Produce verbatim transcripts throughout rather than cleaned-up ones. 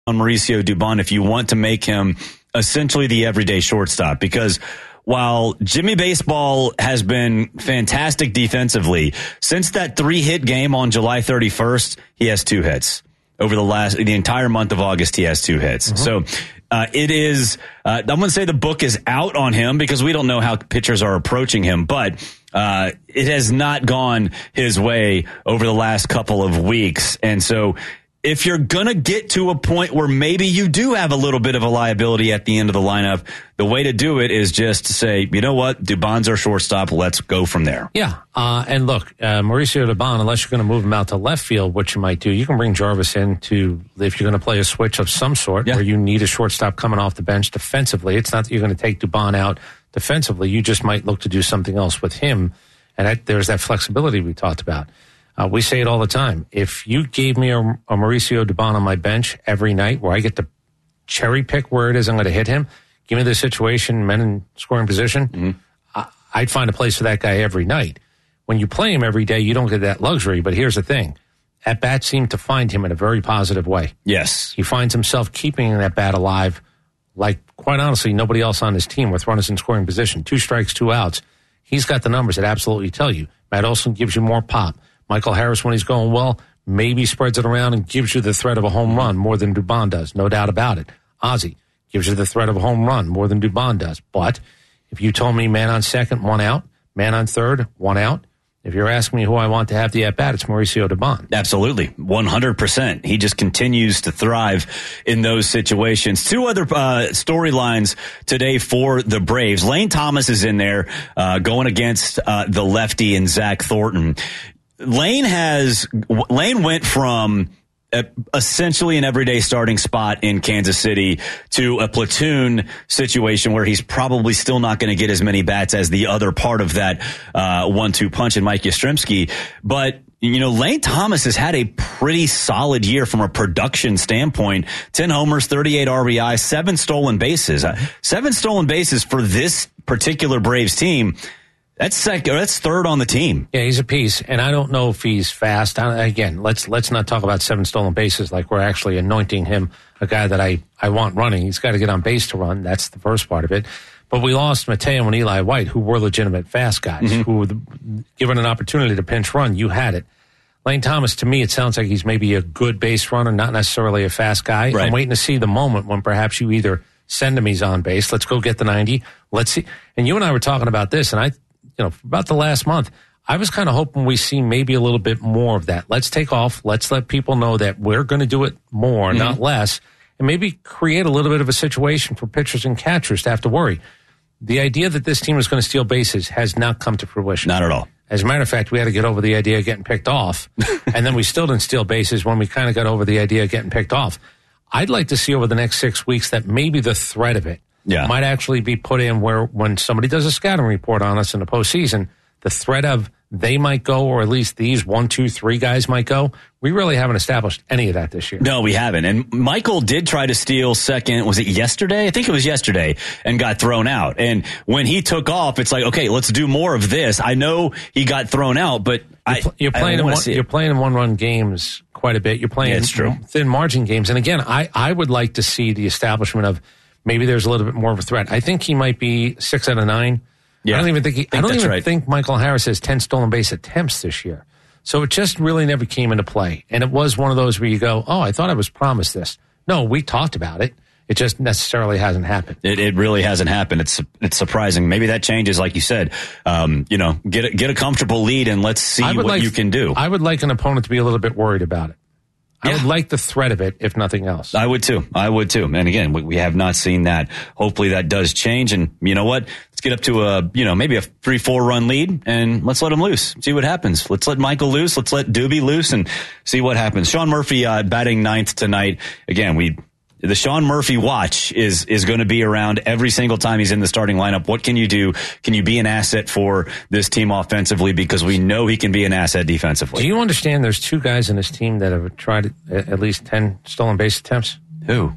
on Mauricio Dubon if you want to make him essentially the everyday shortstop, because while Jimmy Baseball has been fantastic defensively, since that three-hit game on July thirty-first, he has two hits. Over the last, the entire month of August, he has two hits. Mm-hmm. So uh, it is, uh, I'm going to say the book is out on him because we don't know how pitchers are approaching him, but uh, it has not gone his way over the last couple of weeks. And so if you're going to get to a point where maybe you do have a little bit of a liability at the end of the lineup, the way to do it is just to say, you know what, Dubon's our shortstop. Let's go from there. Yeah. Uh, and look, uh, Mauricio Dubon, unless you're going to move him out to left field, which you might do, you can bring Jarvis in to, if you're going to play a switch of some sort, yeah, where you need a shortstop coming off the bench defensively. It's not that you're going to take Dubon out defensively. You just might look to do something else with him. And that, there's that flexibility we talked about. Uh, we say it all the time. If you gave me a, a Mauricio Dubon on my bench every night where I get to cherry pick where it is I'm going to hit him, give me the situation, men in scoring position, mm-hmm. I, I'd find a place for that guy every night. When you play him every day, you don't get that luxury. But here's the thing. At-bats seem to find him in a very positive way. Yes. He finds himself keeping that bat alive like, quite honestly, nobody else on his team with runners in scoring position. Two strikes, two outs. He's got the numbers that absolutely tell you. Matt Olson gives you more pop. Michael Harris, when he's going well, maybe spreads it around and gives you the threat of a home run more than Dubon does. No doubt about it. Ozzie gives you the threat of a home run more than Dubon does. But if you told me man on second, one out, man on third, one out, if you're asking me who I want to have the at-bat, it's Mauricio Dubon. Absolutely. one hundred percent. He just continues to thrive in those situations. Two other uh, storylines today for the Braves. Lane Thomas is in there uh, going against uh, the lefty and Zach Thornton. Lane has Lane went from a, essentially an everyday starting spot in Kansas City to a platoon situation where he's probably still not going to get as many bats as the other part of that uh, one two punch in Mike Yastrzemski. But, you know, Lane Thomas has had a pretty solid year from a production standpoint. ten homers, thirty-eight R B I, seven stolen bases. Uh, seven stolen bases for this particular Braves team. That's second, that's third on the team. Yeah, he's a piece, and I don't know if he's fast. I, again, let's let's not talk about seven stolen bases like we're actually anointing him a guy that I, I want running. He's got to get on base to run. That's the first part of it. But we lost Mateo and Eli White, who were legitimate fast guys, mm-hmm. who were the, given an opportunity to pinch run, you had it. Lane Thomas, to me, it sounds like he's maybe a good base runner, not necessarily a fast guy. Right. I'm waiting to see the moment when perhaps you either send him, he's on base. Let's go get the ninety. Let's see. And you and I were talking about this, and I... You know, for about the last month, I was kind of hoping we see maybe a little bit more of that. Let's take off. Let's let people know that we're going to do it more, mm-hmm. not less, and maybe create a little bit of a situation for pitchers and catchers to have to worry. The idea that this team is going to steal bases has not come to fruition. Not at all. As a matter of fact, we had to get over the idea of getting picked off, and then we still didn't steal bases when we kind of got over the idea of getting picked off. I'd like to see over the next six weeks that maybe the threat of it Yeah. might actually be put in where when somebody does a scouting report on us in the postseason, the threat of they might go, or at least these one, two, three guys might go. We really haven't established any of that this year. No, we haven't. And Michael did try to steal second. Was it yesterday? I think it was yesterday, and got thrown out. And when he took off, it's like, okay, let's do more of this. I know he got thrown out, but you're, I, you're playing I in one, you're playing in one run games quite a bit. You're playing yeah, it's true. thin margin games. And again, I, I would like to see the establishment of maybe there's a little bit more of a threat. I think he might be six out of nine. Yeah, I don't even think he, I, think I don't even right. think Michael Harris has ten stolen base attempts this year. So it just really never came into play. And it was one of those where you go, oh, I thought I was promised this. No, we talked about it. It just necessarily hasn't happened. It, it really hasn't happened. It's it's surprising. Maybe that changes, like you said. Um, you know, get a, get a comfortable lead and let's see what like, you can do. I would like an opponent to be a little bit worried about it. I yeah. would like the threat of it, if nothing else. I would too. I would too. And again, we, we have not seen that. Hopefully that does change. And you know what? Let's get up to a, you know, maybe a three, four run lead and let's let him loose. See what happens. Let's let Michael loose. Let's let Doobie loose and see what happens. Sean Murphy, uh, batting ninth tonight. Again, we, the Sean Murphy watch is is going to be around every single time he's in the starting lineup. What can you do? Can you be an asset for this team offensively? Because we know he can be an asset defensively. Do you understand there's two guys in this team that have tried at least ten stolen base attempts? Who?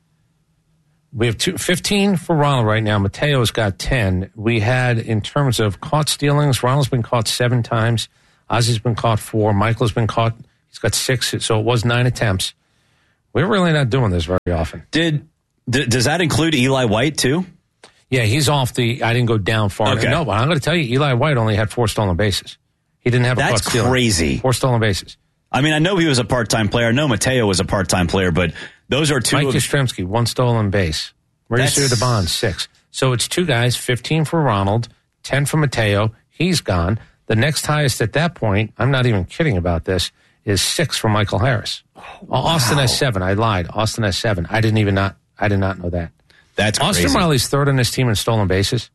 We have two, fifteen for Ronald right now. Mateo's got ten. We had, in terms of caught stealings, Ronald's been caught seven times. Ozzie's been caught four. Michael's been caught, he's got six, so it was nine attempts. We're really not doing this very often. Did d- Does that include Eli White, too? Yeah, he's off the, I didn't go down far. Okay. No, but I'm going to tell you, Eli White only had four stolen bases. He didn't have a That's caught stealing. crazy. Four stolen bases. I mean, I know he was a part-time player. I know Mateo was a part-time player, but those are two. Mike of, Yastrzemski, one stolen base. Mauricio Dubon, six. So it's two guys, fifteen for Ronald, ten for Mateo. He's gone. The next highest at that point, I'm not even kidding about this, is six for Michael Harris. Oh, wow. Austin has seven. I lied. Austin has seven. I didn't even not, I did not know that. That's crazy. Austin Riley's third on his team in stolen bases.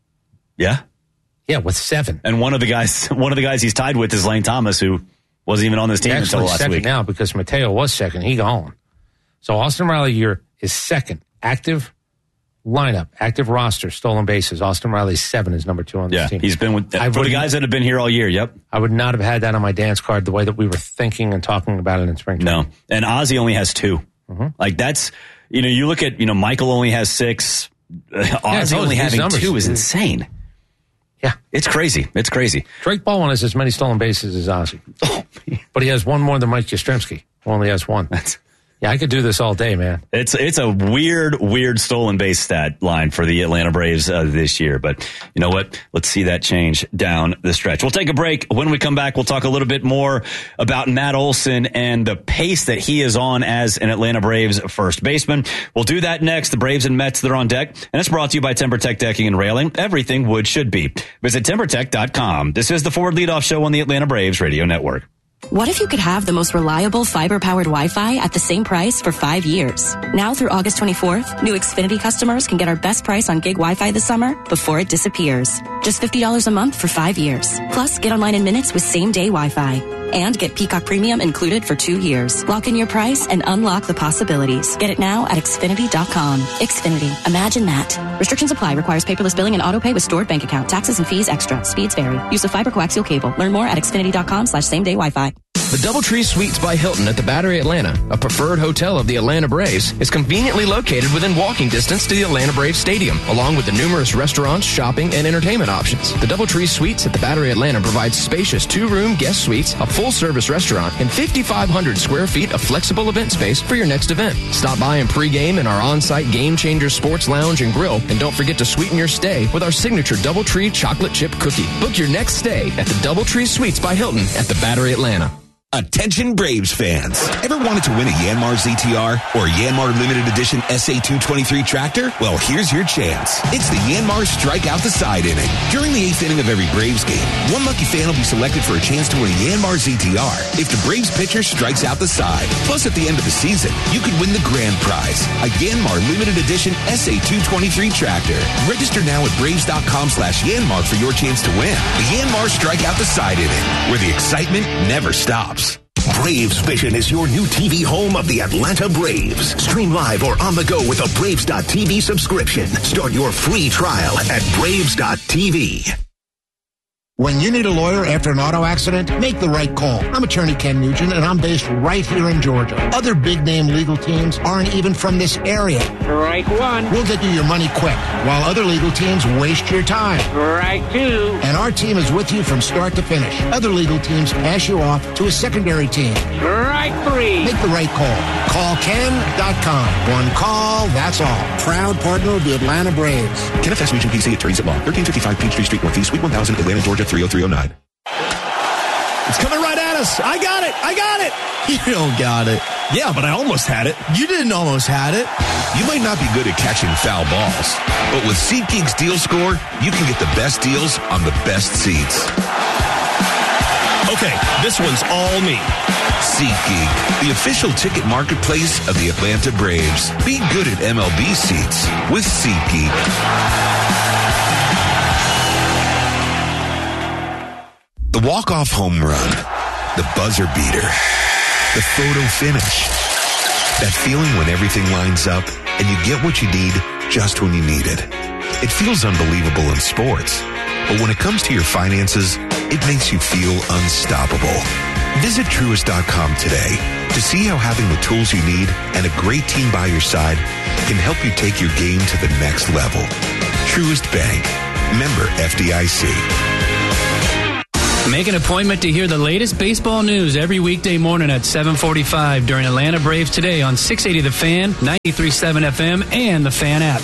Yeah? Yeah, with seven. And one of the guys, one of the guys he's tied with is Lane Thomas, who wasn't even on this team until last second week. Now because Mateo was second, he gone. So Austin Riley here is second, active lineup, active roster, stolen bases. Austin Riley's seven is number two on this yeah, team. He's been with I for the guys that have been here all year. Yep, I would not have had that on my dance card the way that we were thinking and talking about it in spring training. No, and Ozzie only has two. Mm-hmm. Like that's you know you look at you know Michael only has six. Uh, Ozzie yeah, only having numbers. two is insane. Yeah. It's crazy. It's crazy. Drake Baldwin has as many stolen bases as Ozzie. Oh, but he has one more than Mike Yastrzemski, who only has one. That's, yeah, I could do this all day, man. It's it's a weird, weird stolen base stat line for the Atlanta Braves uh, this year. But you know what? Let's see that change down the stretch. We'll take a break. When we come back, we'll talk a little bit more about Matt Olson and the pace that he is on as an Atlanta Braves first baseman. We'll do that next. The Braves and Mets, they're on deck. And it's brought to you by TimberTech Decking and Railing. Everything wood should be. Visit timber tech dot com. This is the Forward Leadoff Show on the Atlanta Braves Radio Network. What if you could have the most reliable fiber-powered Wi-Fi at the same price for five years? Now through August twenty-fourth, new Xfinity customers can get our best price on gig Wi-Fi this summer before it disappears. Just fifty dollars a month for five years. Plus, get online in minutes with same-day Wi-Fi. And get Peacock Premium included for two years. Lock in your price and unlock the possibilities. Get it now at Xfinity dot com. Xfinity. Imagine that. Restrictions apply. Requires paperless billing and auto pay with stored bank account. Taxes and fees extra. Speeds vary. Use of fiber coaxial cable. Learn more at Xfinity dot com slash same day Wi-Fi. The Doubletree Suites by Hilton at the Battery Atlanta, a preferred hotel of the Atlanta Braves, is conveniently located within walking distance to the Atlanta Braves Stadium, along with the numerous restaurants, shopping, and entertainment options. The Doubletree Suites at the Battery Atlanta provides spacious two-room guest suites, a full-service restaurant, and fifty-five hundred square feet of flexible event space for your next event. Stop by and pregame in our on-site Game Changer Sports Lounge and Grill, and don't forget to sweeten your stay with our signature Doubletree chocolate chip cookie. Book your next stay at the Doubletree Suites by Hilton at the Battery Atlanta. Attention Braves fans. Ever wanted to win a Yanmar Z T R or a Yanmar Limited Edition S A two twenty-three tractor? Well, here's your chance. It's the Yanmar Strike Out the Side inning. During the eighth inning of every Braves game, one lucky fan will be selected for a chance to win a Yanmar Z T R if the Braves pitcher strikes out the side. Plus, at the end of the season, you could win the grand prize, a Yanmar Limited Edition S A two twenty-three tractor. Register now at braves dot com slash Yanmar for your chance to win. The Yanmar Strike Out the Side inning, where the excitement never stops. Braves Vision is your new T V home of the Atlanta Braves. Stream live or on the go with a Braves dot T V subscription. Start your free trial at braves dot T V. When you need a lawyer after an auto accident, make the right call. I'm attorney Ken Nugent, and I'm based right here in Georgia. Other big-name legal teams aren't even from this area. Strike one. We'll get you your money quick, while other legal teams waste your time. Strike two. And our team is with you from start to finish. Other legal teams pass you off to a secondary team. Strike three. Make the right call. Call Ken dot com. One call, that's all. Proud partner of the Atlanta Braves. Kenneth S. Nugent, P C, attorneys at law. thirteen fifty-five Peachtree Street Northeast, Suite one thousand, Atlanta, Georgia, three oh three oh nine. It's coming right at us. I got it. I got it. You don't got it. Yeah, but I almost had it. You didn't almost had it. You might not be good at catching foul balls, but with SeatGeek's Deal Score, you can get the best deals on the best seats. Okay, this one's all me. SeatGeek, the official ticket marketplace of the Atlanta Braves. Be good at M L B seats with SeatGeek. The walk-off home run, the buzzer beater, the photo finish. That feeling when everything lines up and you get what you need just when you need it. It feels unbelievable in sports, but when it comes to your finances, it makes you feel unstoppable. Visit Truist dot com today to see how having the tools you need and a great team by your side can help you take your game to the next level. Truist Bank. Member F D I C. Make an appointment to hear the latest baseball news every weekday morning at seven forty-five during Atlanta Braves Today on six eighty The Fan, ninety-three point seven F M, and the Fan app.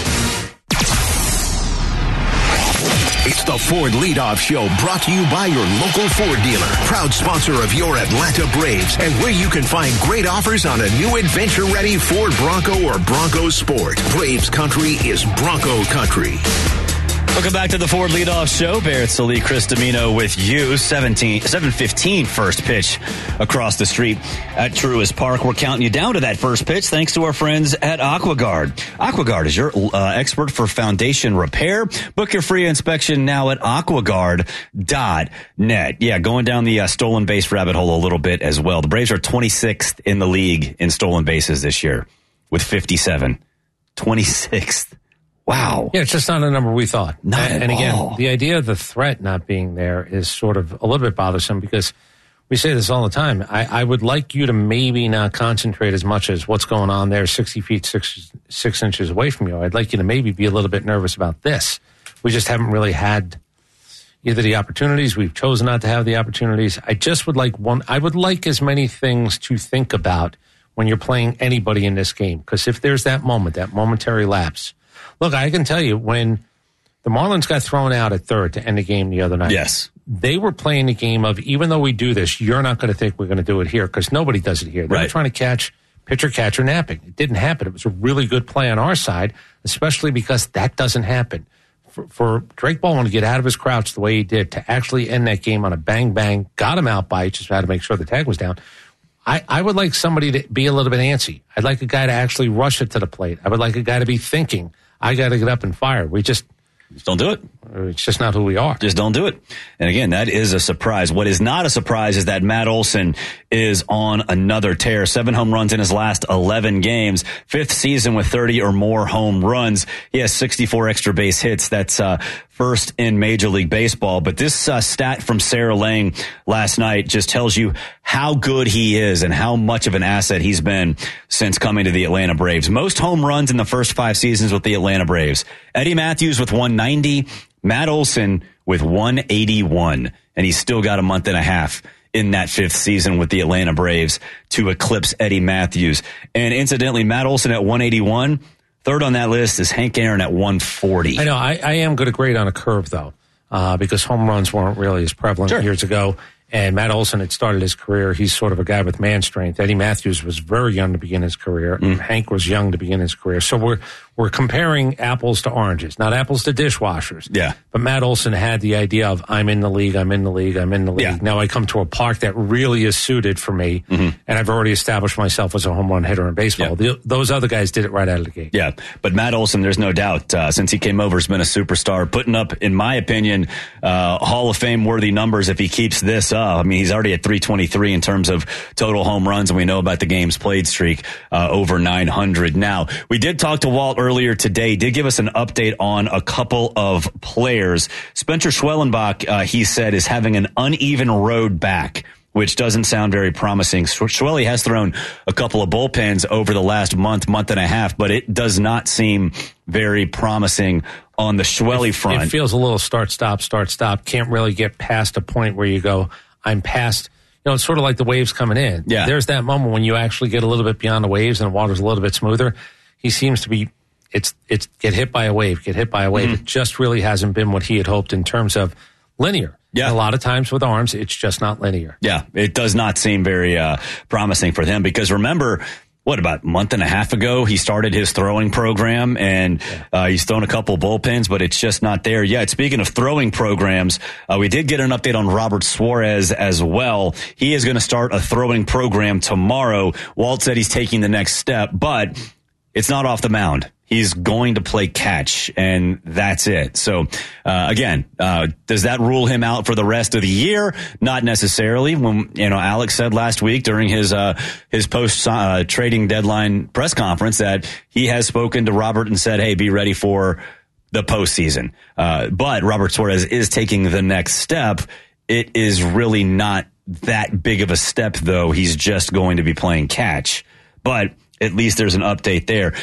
It's the Ford Leadoff Show, brought to you by your local Ford dealer, proud sponsor of your Atlanta Braves, and where you can find great offers on a new adventure-ready Ford Bronco or Bronco Sport. Braves country is Bronco country. Welcome back to the Ford Leadoff Show. Barrett Sallee, Chris Domino with you. seventeen, seven fifteen first pitch across the street at Truist Park. We're counting you down to that first pitch thanks to our friends at AquaGuard. AquaGuard is your uh, expert for foundation repair. Book your free inspection now at aqua guard dot net. Yeah, going down the uh, stolen base rabbit hole a little bit as well. The Braves are twenty-sixth in the league in stolen bases this year with fifty-seven. twenty-sixth. Wow. Yeah, it's just not a number we thought. Not and, at and again, all. the idea of the threat not being there is sort of a little bit bothersome because we say this all the time. I, I would like you to maybe not concentrate as much as what's going on there sixty feet, six, six inches away from you. I'd like you to maybe be a little bit nervous about this. We just haven't really had either the opportunities. We've chosen not to have the opportunities. I just would like one. I would like as many things to think about when you're playing anybody in this game. Because if there's that moment, that momentary lapse. Look, I can tell you, when the Marlins got thrown out at third to end the game the other night, yes, they were playing the game of, even though we do this, you're not going to think we're going to do it here because nobody does it here. They right. were trying to catch pitcher-catcher napping. It didn't happen. It was a really good play on our side, especially because that doesn't happen. For, for Drake Baldwin to get out of his crouch the way he did, to actually end that game on a bang-bang, got him out by, just had to make sure the tag was down. I, I would like somebody to be a little bit antsy. I'd like a guy to actually rush it to the plate. I would like a guy to be thinking, I got to get up and fire. We just, just don't do it. It's just not who we are. Just don't do it. And again, that is a surprise. What is not a surprise is that Matt Olson is on another tear. Seven home runs in his last eleven games. Fifth season with thirty or more home runs. He has sixty-four extra base hits. That's uh, first in Major League Baseball. But this uh, stat from Sarah Lang last night just tells you how good he is and how much of an asset he's been since coming to the Atlanta Braves. Most home runs in the first five seasons with the Atlanta Braves. Eddie Matthews with one ninety. Matt Olson with one eighty-one, and he's still got a month and a half in that fifth season with the Atlanta Braves to eclipse Eddie Matthews. And incidentally, Matt Olson at one eighty-one, third on that list is Hank Aaron at one forty. I know, I, I am going to grade on a curve, though, uh, because home runs weren't really as prevalent sure. years ago. And Matt Olson had started his career. He's sort of a guy with man strength. Eddie Matthews was very young to begin his career. Mm. Hank was young to begin his career. So we're we're comparing apples to oranges, not apples to dishwashers. Yeah. But Matt Olson had the idea of, I'm in the league, I'm in the league, I'm in the league. Yeah. Now I come to a park that really is suited for me, mm-hmm. and I've already established myself as a home run hitter in baseball. Yeah. The, those other guys did it right out of the gate. Yeah, but Matt Olson, there's no doubt, uh, since he came over, has been a superstar, putting up, in my opinion, uh, Hall of Fame worthy numbers if he keeps this up. I mean, he's already at three twenty-three in terms of total home runs, and we know about the games played streak, uh, over nine hundred. Now, we did talk to Walt earlier today, did give us an update on a couple of players. Spencer Schwellenbach, uh, he said, is having an uneven road back, which doesn't sound very promising. Schwelly has thrown a couple of bullpens over the last month, month and a half, but it does not seem very promising on the Schwelly front. It feels a little start, stop, start, stop. Can't really get past a point where you go, I'm past. You know, it's sort of like the waves coming in. Yeah. There's that moment when you actually get a little bit beyond the waves and the water's a little bit smoother. He seems to be, it's, it's get hit by a wave, get hit by a wave. Mm-hmm. It just really hasn't been what he had hoped in terms of linear. Yeah. And a lot of times with arms, it's just not linear. Yeah. It does not seem very, uh, promising for him because remember, what, about a month and a half ago, he started his throwing program and uh, he's thrown a couple bullpens, but it's just not there yet. Speaking of throwing programs, uh, we did get an update on Robert Suarez as well. He is going to start a throwing program tomorrow. Walt said he's taking the next step, but it's not off the mound. He's going to play catch, and that's it. So, uh, again, uh, does that rule him out for the rest of the year? Not necessarily. When, you know, Alex said last week during his, uh, his post, uh, trading deadline press conference that he has spoken to Robert and said, hey, be ready for the postseason. Uh, but Robert Suarez is taking the next step. It is really not that big of a step, though. He's just going to be playing catch. But at least there's an update there.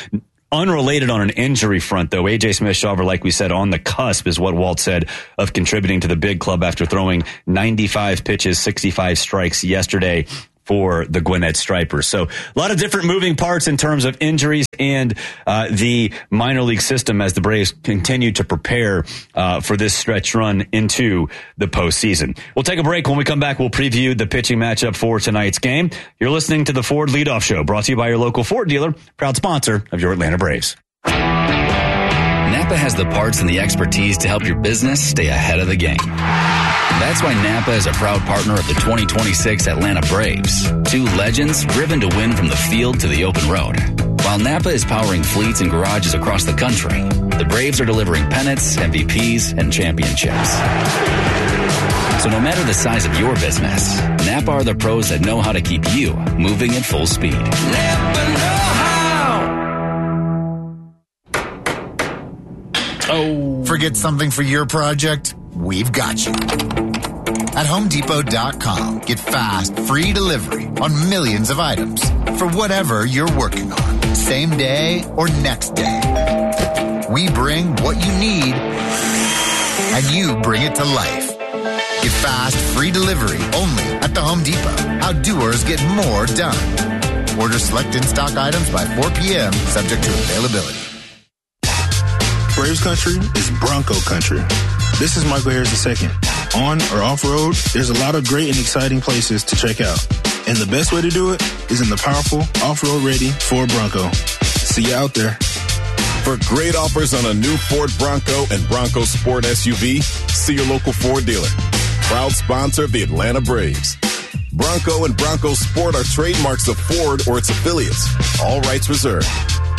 Unrelated on an injury front, though, A J Smith-Shawver, like we said, on the cusp is what Walt said of contributing to the big club after throwing ninety-five pitches, sixty-five strikes yesterday for the Gwinnett Stripers. So a lot of different moving parts in terms of injuries and uh, the minor league system as the Braves continue to prepare uh, for this stretch run into the postseason. We'll take a break. When we come back, we'll preview the pitching matchup for tonight's game. You're listening to the Ford Leadoff Show, brought to you by your local Ford dealer, proud sponsor of your Atlanta Braves. Napa has the parts and the expertise to help your business stay ahead of the game. That's why Napa is a proud partner of the twenty twenty-six Atlanta Braves. Two legends driven to win from the field to the open road. While Napa is powering fleets and garages across the country, the Braves are delivering pennants, M V Ps, and championships. So no matter the size of your business, Napa are the pros that know how to keep you moving at full speed. Napa know how! Oh. Forget something for your project? We've got you. At Home Depot dot com, get fast, free delivery on millions of items for whatever you're working on, same day or next day. We bring what you need, and you bring it to life. Get fast, free delivery only at the Home Depot. How doers get more done. Order select in-stock items by four p.m., subject to availability. Braves country is Bronco country. This is Michael Harris the second. On or off-road, there's a lot of great and exciting places to check out. And the best way to do it is in the powerful, off-road ready Ford Bronco. See you out there. For great offers on a new Ford Bronco and Bronco Sport S U V, see your local Ford dealer. Proud sponsor of the Atlanta Braves. Bronco and Bronco Sport are trademarks of Ford or its affiliates. All rights reserved.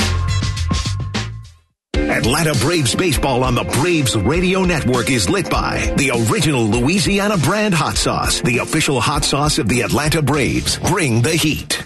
Atlanta Braves baseball on the Braves Radio Network is lit by the original Louisiana brand hot sauce, the official hot sauce of the Atlanta Braves. Bring the heat.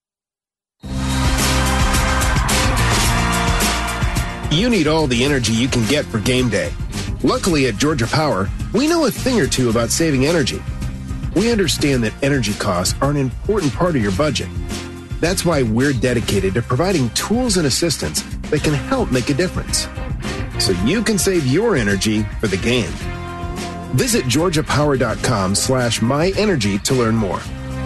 You need all the energy you can get for game day. Luckily at Georgia Power, we know a thing or two about saving energy. We understand that energy costs are an important part of your budget. That's why we're dedicated to providing tools and assistance that can help make a difference, so you can save your energy for the game. Visit georgia power dot com slash my energy to learn more.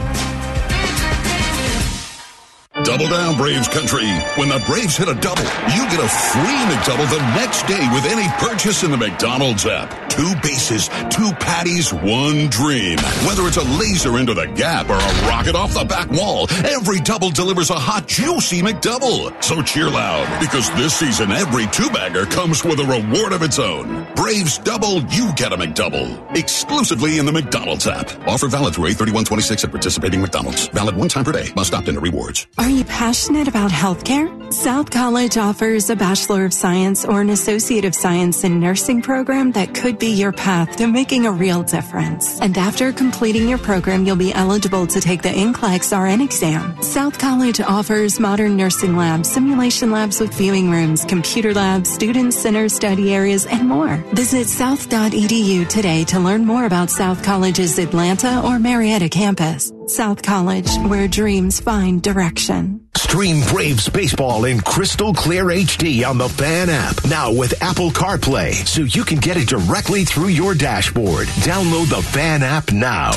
Double down, Braves country. When the Braves hit a double, you get a free McDouble the next day with any purchase in the McDonald's app. Two bases, two patties, one dream. Whether it's a laser into the gap or a rocket off the back wall, every double delivers a hot, juicy McDouble. So cheer loud, because this season every two-bagger comes with a reward of its own. Braves double, you get a McDouble. Exclusively in the McDonald's app. Offer valid through eight thirty-one twenty-six at participating McDonald's. Valid one time per day. Must opt into rewards. Are you passionate about healthcare? South College offers a Bachelor of Science or an Associate of Science in Nursing program that could be your path to making a real difference. And after completing your program, you'll be eligible to take the N C L E X R N exam. South College offers modern nursing labs, simulation labs with viewing rooms, computer labs, student center study areas, and more. Visit south dot e d u today to learn more about South College's Atlanta or Marietta campus. South College, where dreams find direction. Stream Braves baseball in crystal clear H D on the Fan app. Now with Apple CarPlay, so you can get it directly through your dashboard. Download the Fan app now.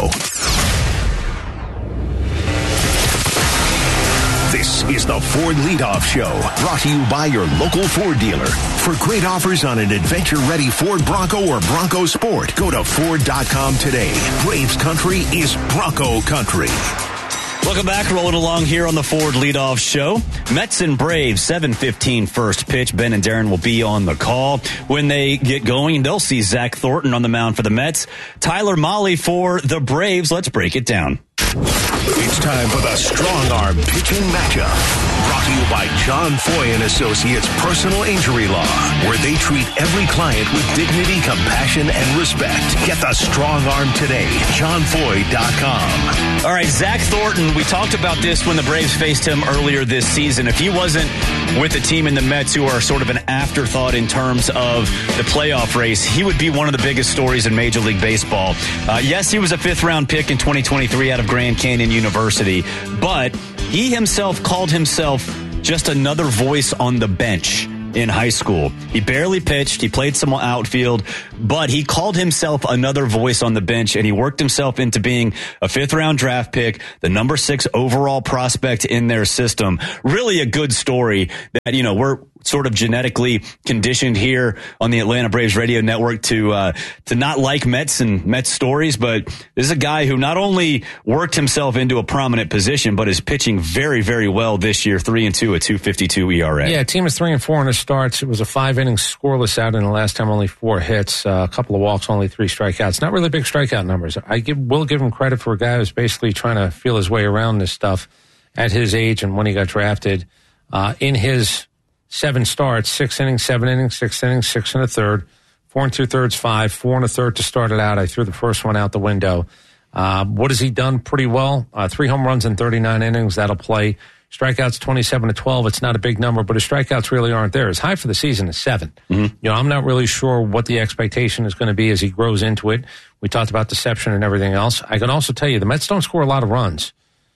This is the Ford Leadoff Show, brought to you by your local Ford dealer. For great offers on an adventure-ready Ford Bronco or Bronco Sport, go to Ford dot com today. Braves country is Bronco country. Welcome back. Rolling along here on the Ford Leadoff Show. Mets and Braves, seven fifteen first pitch. Ben and Darren will be on the call. When they get going, they'll see Zach Thornton on the mound for the Mets. Tyler Mahle for the Braves. Let's break it down. It's time for the Strong Arm Pitching Matchup. Brought to you by John Foy and Associates Personal Injury Law, where they treat every client with dignity, compassion, and respect. Get the Strong Arm today. john foy dot com. All right, Zach Thornton, we talked about this when the Braves faced him earlier this season. If he wasn't with the team in the Mets, who are sort of an afterthought in terms of the playoff race, he would be one of the biggest stories in Major League Baseball. Uh, yes, he was a fifth-round pick in twenty twenty-three out of Grand Canyon University, but he himself called himself just another voice on the bench in high school. He barely pitched. He played some outfield, but he called himself another voice on the bench, and he worked himself into being a fifth round draft pick, the number six overall prospect in their system. Really a good story that, you know, we're sort of genetically conditioned here on the Atlanta Braves radio network to uh, to not like Mets and Mets stories, but this is a guy who not only worked himself into a prominent position, but is pitching very, very well this year, three and two, a two fifty-two E R A. Yeah, team is three and four in the starts. It was a five inning scoreless out in the last time, only four hits, uh, a couple of walks, only three strikeouts. Not really big strikeout numbers. I give, will give him credit for a guy who's basically trying to feel his way around this stuff at his age and when he got drafted. Uh, in his seven starts, six innings, seven innings, six innings, six and a third, four and two thirds, five, four and a third to start it out. I threw the first one out the window. Uh, what has he done? Pretty well. Uh, three home runs in thirty-nine innings. That'll play. Strikeouts twenty-seven to twelve. It's not a big number, but his strikeouts really aren't there. His high for the season is seven. Mm-hmm. You know, I'm not really sure what the expectation is going to be as he grows into it. We talked about deception and everything else. I can also tell you the Mets don't score a lot of runs.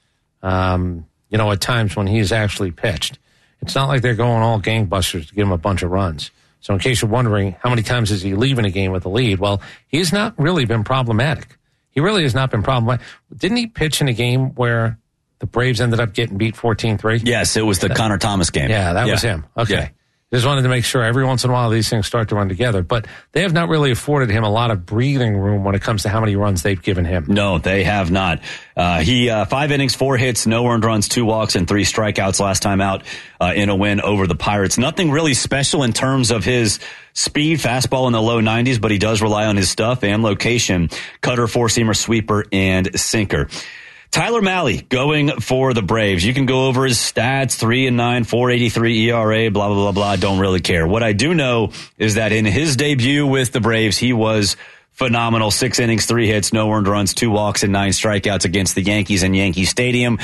Um, you know, at times when he's actually pitched. It's not like they're going all gangbusters to give him a bunch of runs. So in case you're wondering how many times is he leaving a game with a lead, well, he's not really been problematic. He really has not been problematic. Didn't he pitch in a game where the Braves ended up getting beat fourteen three? Yes, it was the that, Connor Thomas game. Yeah, that yeah. was him. Okay. Yeah. Just wanted to make sure every once in a while these things start to run together. But they have not really afforded him a lot of breathing room when it comes to how many runs they've given him. No, they have not. Uh, he, uh, five innings, four hits, no earned runs, two walks, and three strikeouts last time out uh, in a win over the Pirates. Nothing really special in terms of his speed, fastball in the low nineties, but he does rely on his stuff and location, cutter, four-seamer, sweeper, and sinker. Tyler Mahle going for the Braves. You can go over his stats, three and nine, four eighty-three E R A, blah, blah, blah, blah. Don't really care. What I do know is that in his debut with the Braves, he was phenomenal. Six innings, three hits, no earned runs, two walks, and nine strikeouts against the Yankees in Yankee Stadium.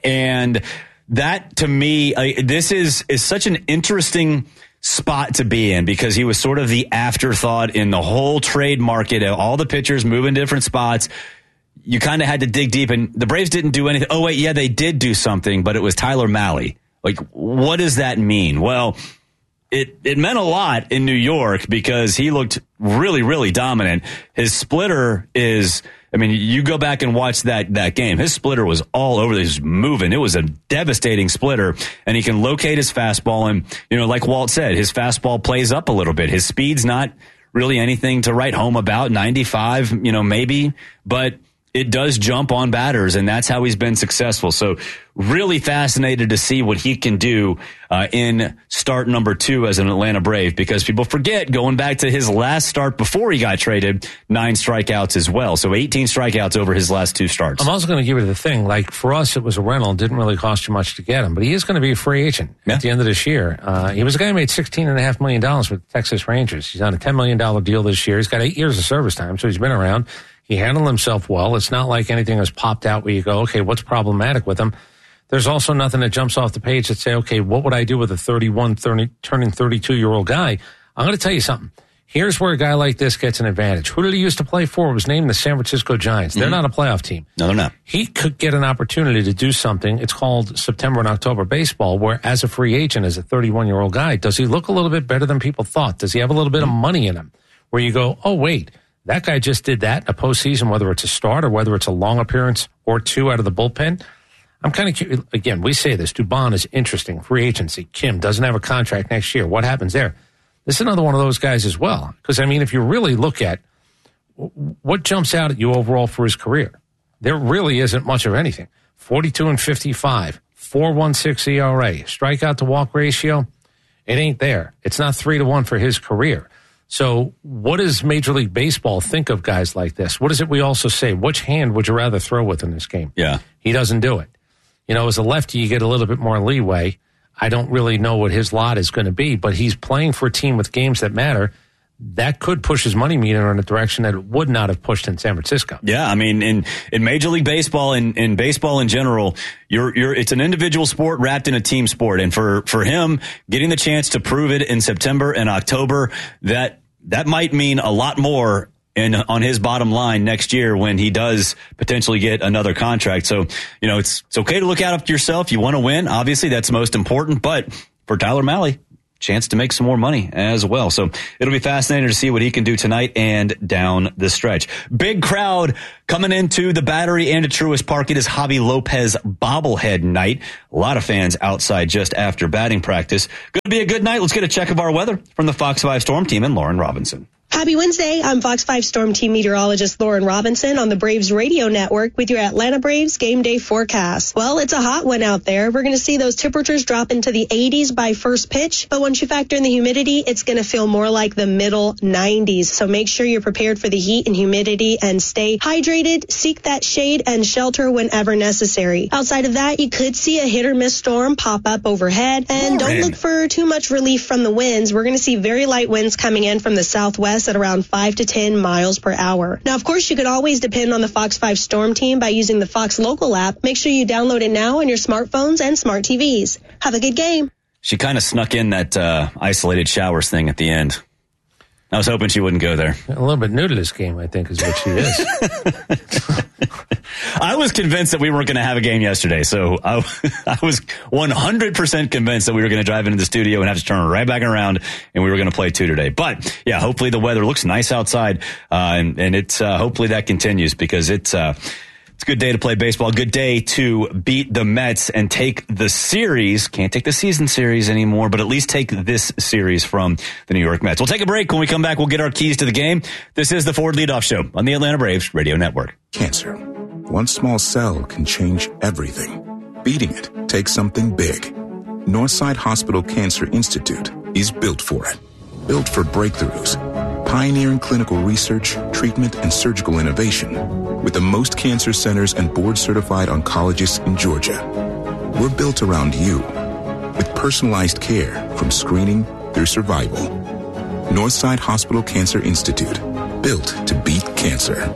And that, to me, uh, this is, is such an interesting spot to be in because he was sort of the afterthought in the whole trade market. All the pitchers moving different spots. You kind of had to dig deep, and the Braves didn't do anything. Oh, wait, yeah, they did do something, but it was Tyler Mahle. Like, what does that mean? Well, it, it meant a lot in New York because he looked really, really dominant. His splitter is, I mean, you go back and watch that, that game. His splitter was all over. He was moving. It was a devastating splitter, and he can locate his fastball. And, you know, like Walt said, his fastball plays up a little bit. His speed's not really anything to write home about, ninety-five, you know, maybe, but it does jump on batters, and that's how he's been successful. So really fascinated to see what he can do uh, in start number two as an Atlanta Brave, because people forget, going back to his last start before he got traded, nine strikeouts as well. So eighteen strikeouts over his last two starts. I'm also going to give you the thing, like for us, it was a rental. It didn't really cost you much to get him, but he is going to be a free agent yeah. at the end of this year. Uh, he was a guy who made sixteen point five million dollars with the Texas Rangers. He's on a ten million dollars deal this year. He's got eight years of service time, so he's been around. He handled himself well. It's not like anything has popped out where you go, okay, what's problematic with him? There's also nothing that jumps off the page that say, okay, what would I do with a thirty-one, thirty, turning thirty-two-year-old guy? I'm going to tell you something. Here's where a guy like this gets an advantage. Who did he used to play for? It was named the San Francisco Giants. They're mm-hmm. not a playoff team. No, they're not. He could get an opportunity to do something. It's called September and October baseball, where as a free agent, as a thirty-one-year-old guy, does he look a little bit better than people thought? Does he have a little bit of money in him? Where you go, oh, wait. That guy just did that in a postseason, whether it's a start or whether it's a long appearance or two out of the bullpen. I'm kind of curious. Again, we say this. Dubon is interesting. Free agency. Kim doesn't have a contract next year. What happens there? This is another one of those guys as well. Because, I mean, if you really look at what jumps out at you overall for his career, there really isn't much of anything. forty-two and fifty-five, four point one six E R A, strikeout to walk ratio. It ain't there. It's not three to one for his career. So what does Major League Baseball think of guys like this? What is it we also say? Which hand would you rather throw with in this game? Yeah. He doesn't do it. You know, as a lefty, you get a little bit more leeway. I don't really know what his lot is going to be, but he's playing for a team with games that matter. That could push his money meter in a direction that it would not have pushed in San Francisco. Yeah, I mean, in, in Major League Baseball and in, in baseball in general, you're you're it's an individual sport wrapped in a team sport, and for for him getting the chance to prove it in September and October, that that might mean a lot more and on his bottom line next year when he does potentially get another contract. So, you know, it's it's okay to look out after yourself. You want to win. Obviously, that's most important. But for Tyler Mahle, chance to make some more money as well. So it'll be fascinating to see what he can do tonight and down the stretch. Big crowd coming into the Battery and at Truist Park. It is Javi Lopez bobblehead night. A lot of fans outside just after batting practice. Going to be a good night. Let's get a check of our weather from the Fox five Storm Team and Lauren Robinson. Happy Wednesday. I'm Fox five Storm Team meteorologist Lauren Robinson on the Braves radio network with your Atlanta Braves game day forecast. Well, it's a hot one out there. We're going to see those temperatures drop into the eighties by first pitch, but once you factor in the humidity, it's going to feel more like the middle nineties. So make sure you're prepared for the heat and humidity and stay hydrated, seek that shade and shelter whenever necessary. Outside of that, you could see a hit or miss storm pop up overhead, and don't look for too much relief from the winds. We're going to see very light winds coming in from the southwest at around five to ten miles per hour. Now, of course, you can always depend on the Fox five Storm Team by using the Fox Local app. Make sure you download it now on your smartphones and smart T Vs. Have a good game. She kind of snuck in that uh, isolated showers thing at the end. I was hoping she wouldn't go there. A little bit new to this game, I think, is what she is. I was convinced that we weren't going to have a game yesterday, so I, I was one hundred percent convinced that we were going to drive into the studio and have to turn right back around, and we were going to play two today. But, yeah, hopefully the weather looks nice outside, uh, and, and it's uh, hopefully that continues because it's uh, it's a good day to play baseball, good day to beat the Mets and take the series. Can't take the season series anymore, but at least take this series from the New York Mets. We'll take a break. When we come back, we'll get our keys to the game. This is the Ford Leadoff Show on the Atlanta Braves Radio Network. Cancer. One small cell can change everything. Beating it takes something big. Northside Hospital Cancer Institute is built for it. Built for breakthroughs. Pioneering clinical research, treatment, and surgical innovation. With the most cancer centers and board-certified oncologists in Georgia. We're built around you. With personalized care from screening through survival. Northside Hospital Cancer Institute. Built to beat cancer.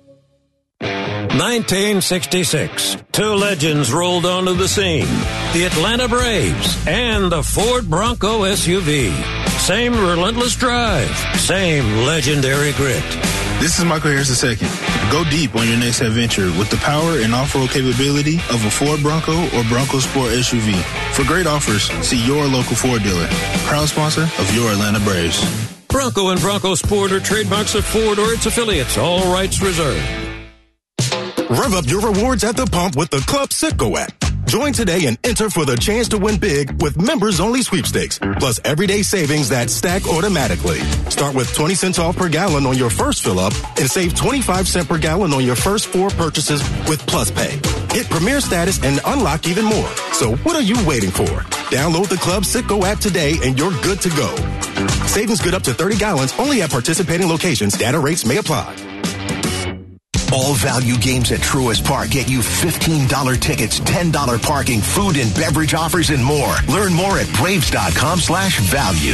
nineteen sixty-six. Two legends rolled onto the scene. The Atlanta Braves and the Ford Bronco S U V. Same relentless drive. Same legendary grit. This is Michael Harris the second. Go deep on your next adventure with the power and off-road capability of a Ford Bronco or Bronco Sport S U V. For great offers, see your local Ford dealer. Proud sponsor of your Atlanta Braves. Bronco and Bronco Sport are trademarks of Ford or its affiliates. All rights reserved. Rev up your rewards at the pump with the Club Citgo app. Join today and enter for the chance to win big with members-only sweepstakes, plus everyday savings that stack automatically. Start with twenty cents off per gallon on your first fill-up and save twenty-five cents per gallon on your first four purchases with Plus Pay. Get Premier status and unlock even more. So what are you waiting for? Download the Club Citgo app today and you're good to go. Savings good up to thirty gallons only at participating locations. Data rates may apply. All value games at Truist Park get you fifteen dollars tickets, ten dollars parking, food and beverage offers, and more. Learn more at Braves.com slash value.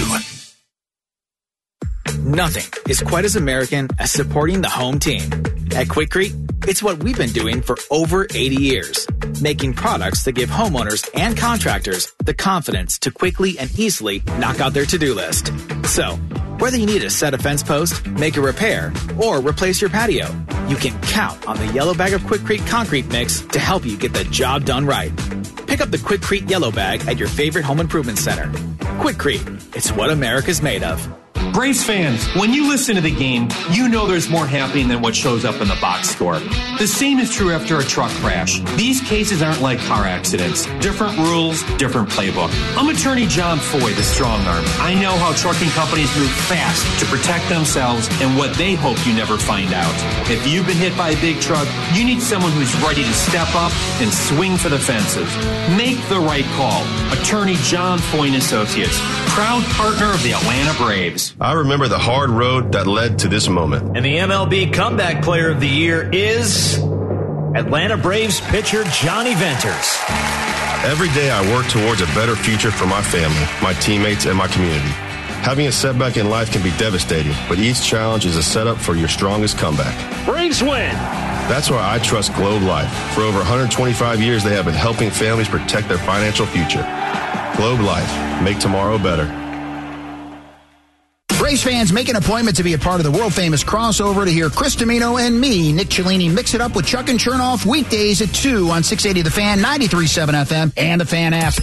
Nothing is quite as American as supporting the home team. At Quikrete, it's what we've been doing for over eighty years, making products that give homeowners and contractors the confidence to quickly and easily knock out their to-do list. So, whether you need to set a fence post, make a repair, or replace your patio, you can count on the yellow bag of Quikrete concrete mix to help you get the job done right. Pick up the Quikrete yellow bag at your favorite home improvement center. Quikrete, it's what America's made of. Braves fans, when you listen to the game, you know there's more happening than what shows up in the box score. The same is true after a truck crash. These cases aren't like car accidents. Different rules, different playbook. I'm attorney John Foy, the strong arm. I know how trucking companies move fast to protect themselves and what they hope you never find out. If you've been hit by a big truck, you need someone who's ready to step up and swing for the fences. Make the right call. Attorney John Foy and Associates, proud partner of the Atlanta Braves. I remember the hard road that led to this moment. And the M L B Comeback Player of the Year is Atlanta Braves pitcher Johnny Venters. Every day I work towards a better future for my family, my teammates, and my community. Having a setback in life can be devastating, but each challenge is a setup for your strongest comeback. Braves win! That's why I trust Globe Life. For over one hundred twenty-five years, they have been helping families protect their financial future. Globe Life. Make tomorrow better. Braves fans, make an appointment to be a part of the world-famous crossover to hear Chris Domino and me, Nick Cellini, mix it up with Chuck and Chernoff weekdays at two on six eighty The Fan, ninety-three point seven F M, and the Fan app.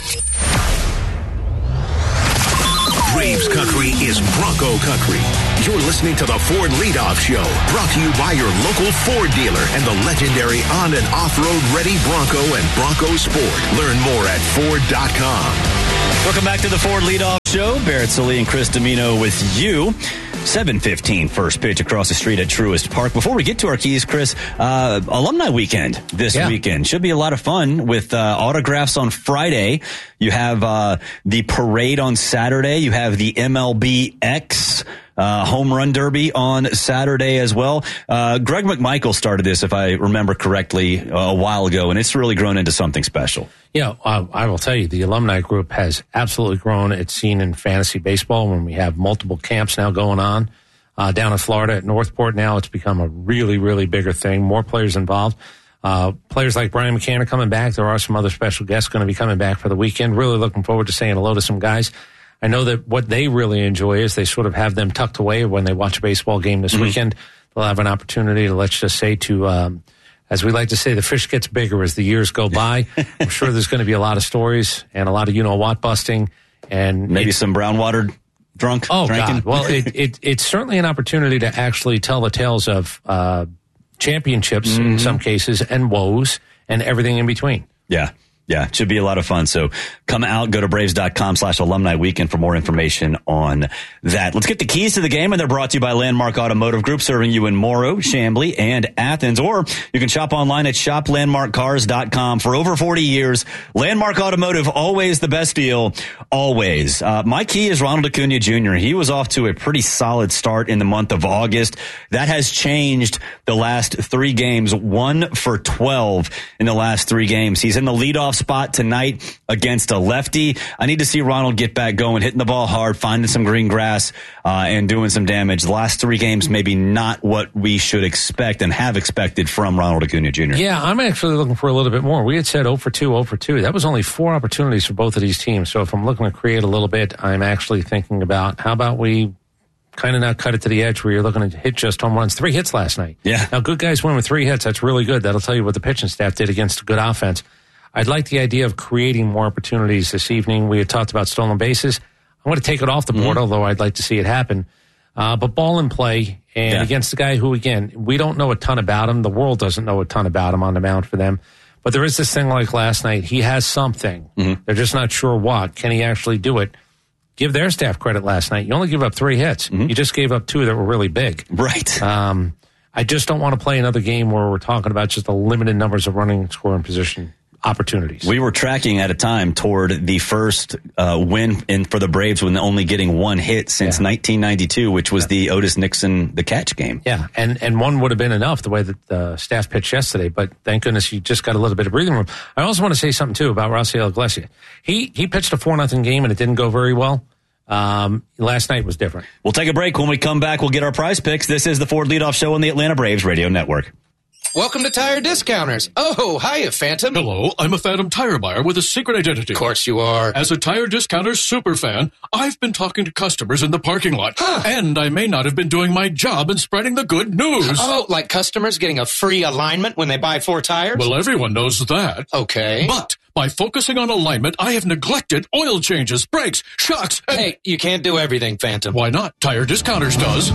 Braves country is Bronco country. You're listening to the Ford Leadoff Show, brought to you by your local Ford dealer and the legendary on- and off-road ready Bronco and Bronco Sport. Learn more at Ford dot com. Welcome back to the Ford Leadoff Show. Barrett Sallee and Chris Domino with you. seven fifteen first pitch across the street at Truist Park. Before we get to our keys, Chris, uh, Alumni Weekend this yeah. weekend. Should be a lot of fun with uh, autographs on Friday. You have uh, the parade on Saturday. You have the M L B X uh, home run derby on Saturday as well. Uh, Greg McMichael started this, if I remember correctly, uh, a while ago, and it's really grown into something special. Yeah, uh, I will tell you, the alumni group has absolutely grown. It's seen in fantasy baseball when we have multiple camps now going on. Uh, down in Florida at Northport now, it's become a really, really bigger thing. More players involved. Uh, players like Brian McCann are coming back. There are some other special guests going to be coming back for the weekend. Really looking forward to saying hello to some guys. I know that what they really enjoy is they sort of have them tucked away when they watch a baseball game this mm-hmm. weekend. They'll have an opportunity to, let's just say, to... Um, As we like to say, the fish gets bigger as the years go by. I'm sure there's going to be a lot of stories and a lot of you-know-what busting. And maybe some brown water drunk Oh, drinking. God. Well, it, it, it's certainly an opportunity to actually tell the tales of uh, championships mm-hmm. in some cases and woes and everything in between. Yeah. Yeah, it should be a lot of fun. So come out, go to Braves.com slash alumni weekend for more information on that. Let's get the keys to the game, and they're brought to you by Landmark Automotive Group, serving you in Morrow, Chamblee, and Athens. Or you can shop online at shop landmark cars dot com. For over forty years, Landmark Automotive, always the best deal, always. Uh, my key is Ronald Acuna Junior He was off to a pretty solid start in the month of August. That has changed the last three games, one for twelve in the last three games. He's in the leadoff spot tonight against a lefty. I need to see Ronald get back going, hitting the ball hard, finding some green grass, uh, and doing some damage. The last three games, maybe not what we should expect and have expected from Ronald Acuna Junior Yeah, I'm actually looking for a little bit more. We had said oh for two, oh for two. That was only four opportunities for both of these teams. So if I'm looking to create a little bit, I'm actually thinking about how about we kind of not cut it to the edge where you're looking to hit just home runs. Three hits last night. Yeah. Now, good guys win with three hits. That's really good. That'll tell you what the pitching staff did against a good offense. I'd like the idea of creating more opportunities this evening. We had talked about stolen bases. I'm going to take it off the board, mm-hmm. although I'd like to see it happen. Uh, but ball in play, and yeah. against a guy who, again, we don't know a ton about him. The world doesn't know a ton about him on the mound for them. But there is this thing like last night. He has something. Mm-hmm. They're just not sure what. Can he actually do it? Give their staff credit last night. You only give up three hits. Mm-hmm. You just gave up two that were really big. Right. Um, I just don't want to play another game where we're talking about just the limited numbers of running and scoring position opportunities. We were tracking at a time toward the first uh, win in for the Braves when only getting one hit since yeah. nineteen ninety-two, which was yeah. the Otis Nixon the catch game. Yeah, and and one would have been enough the way that the staff pitched yesterday, but thank goodness you just got a little bit of breathing room. I also want to say something too about Raisel Iglesias. He he pitched a four nothing game and it didn't go very well. Um, last night was different. We'll take a break. When we come back, we'll get our prize picks. This is the Ford Leadoff Show on the Atlanta Braves Radio Network. Welcome to Tire Discounters. Oh, hiya, Phantom. Hello, I'm a Phantom tire buyer with a secret identity. Of course you are. As a Tire Discounters super fan, I've been talking to customers in the parking lot. Huh. And I may not have been doing my job in spreading the good news. Oh, like customers getting a free alignment when they buy four tires? Well, everyone knows that. Okay. But by focusing on alignment, I have neglected oil changes, brakes, shocks, and... Hey, you can't do everything, Phantom. Why not? Tire Discounters does.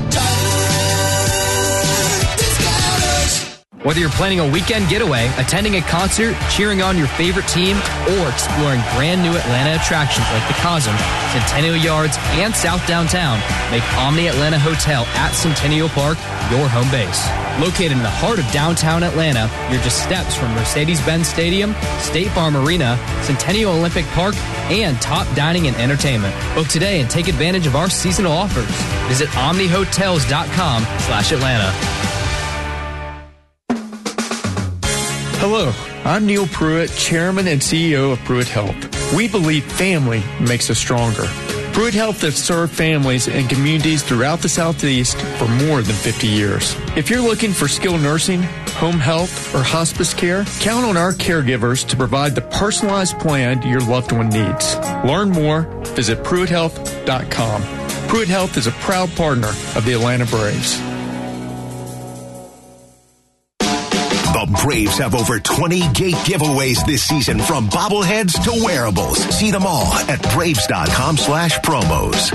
Whether you're planning a weekend getaway, attending a concert, cheering on your favorite team, or exploring brand new Atlanta attractions like the Cosm, Centennial Yards, and South Downtown, make Omni Atlanta Hotel at Centennial Park your home base. Located in the heart of downtown Atlanta, you're just steps from Mercedes-Benz Stadium, State Farm Arena, Centennial Olympic Park, and top dining and entertainment. Book today and take advantage of our seasonal offers. Visit omnihotels.com slash Atlanta. Hello, I'm Neil Pruitt, Chairman and C E O of Pruitt Health. We believe family makes us stronger. Pruitt Health has served families and communities throughout the Southeast for more than fifty years. If you're looking for skilled nursing, home health, or hospice care, count on our caregivers to provide the personalized plan your loved one needs. Learn more, visit pruitt health dot com. Pruitt Health is a proud partner of the Atlanta Braves. The Braves have over twenty gate giveaways this season, from bobbleheads to wearables. See them all at Braves.com slash promos.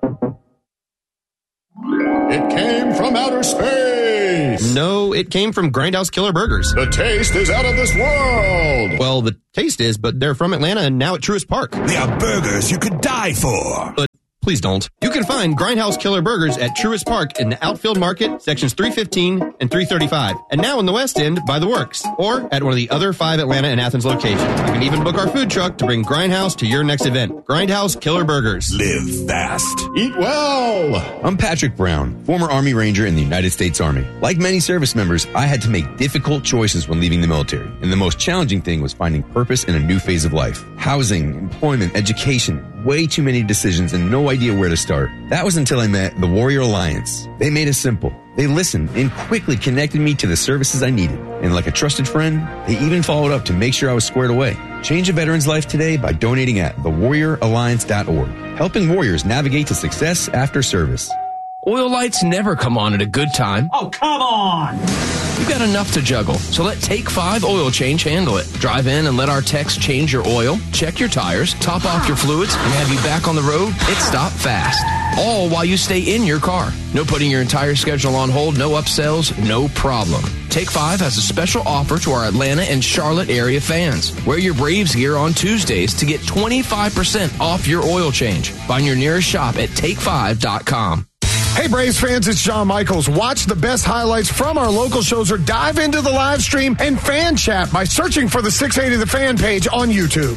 It came from outer space. No, it came from Grindhouse Killer Burgers. The taste is out of this world. Well, the taste is, but they're from Atlanta and now at Truist Park. They are burgers you could die for. But please don't. You can find Grindhouse Killer Burgers at Truist Park in the Outfield Market, sections three fifteen and three thirty-five. And now in the West End by the Works, or at one of the other five Atlanta and Athens locations. You can even book our food truck to bring Grindhouse to your next event. Grindhouse Killer Burgers. Live fast. Eat well. I'm Patrick Brown, former Army Ranger in the United States Army. Like many service members, I had to make difficult choices when leaving the military. And the most challenging thing was finding purpose in a new phase of life. Housing, employment, education. Way too many decisions and no idea where to start. That was until I met the Warrior Alliance. They made it simple. They listened and quickly connected me to the services I needed. And like a trusted friend, they even followed up to make sure I was squared away. Change a veteran's life today by donating at the warrior alliance dot org, helping warriors navigate to success after service. Oil lights never come on at a good time. Oh, come on! You've got enough to juggle, so let Take five Oil Change handle it. Drive in and let our techs change your oil, check your tires, top off your fluids, and have you back on the road. It's stop fast. All while you stay in your car. No putting your entire schedule on hold, no upsells, no problem. Take five has a special offer to our Atlanta and Charlotte area fans. Wear your Braves gear on Tuesdays to get twenty-five percent off your oil change. Find your nearest shop at take five dot com. Hey, Braves fans, it's Shawn Michaels. Watch the best highlights from our local shows or dive into the live stream and fan chat by searching for the six eighty The Fan page on YouTube.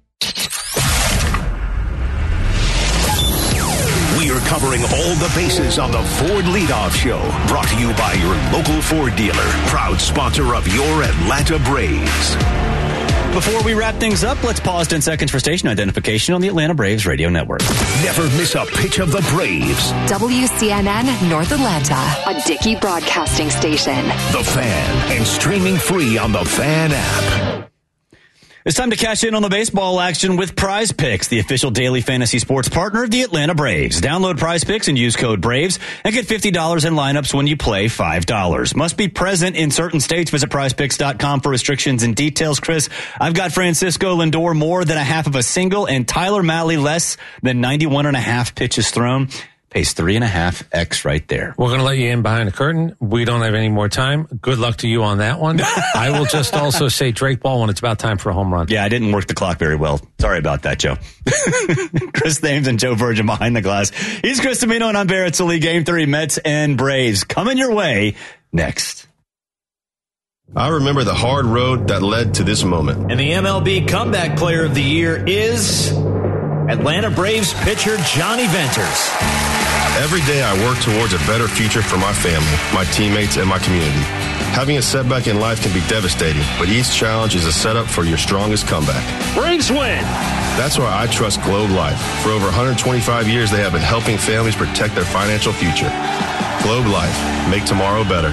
We are covering all the bases on the Ford Leadoff Show. Brought to you by your local Ford dealer. Proud sponsor of your Atlanta Braves. Before we wrap things up, let's pause ten seconds for station identification on the Atlanta Braves radio network. Never miss a pitch of the Braves. W C N N North Atlanta, a Dickey broadcasting station. The Fan, and streaming free on the Fan app. It's time to cash in on the baseball action with Prize Picks, the official daily fantasy sports partner of the Atlanta Braves. Download Prize Picks and use code BRAVES and get fifty dollars in lineups when you play five dollars. Must be present in certain states. Visit prize picks dot com for restrictions and details. Chris, I've got Francisco Lindor more than a half of a single and Tyler Mahle less than ninety-one and a half pitches thrown. Pays three and a half X right there. We're going to let you in behind the curtain. We don't have any more time. Good luck to you on that one. I will just also say Drake Baldwin, it's about time for a home run. Yeah, I didn't work the clock very well. Sorry about that, Joe. Chris Thames and Joe Virgin behind the glass. He's Chris Domino and I'm Barrett Sully. Game three, Mets and Braves. Coming your way next. I remember the hard road that led to this moment. And the M L B Comeback Player of the Year is Atlanta Braves pitcher Johnny Venters. Every day I work towards a better future for my family, my teammates, and my community. Having a setback in life can be devastating, but each challenge is a setup for your strongest comeback. Braves win! That's why I trust Globe Life. For over one hundred twenty-five years, they have been helping families protect their financial future. Globe Life. Make tomorrow better.